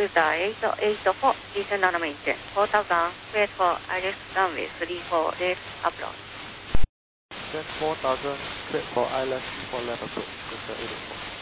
Delta 8884, descend on maintain. 4000, wait for ILS runway 34, left approach. Then 4000, clear for ILS for left approach, Delta 884.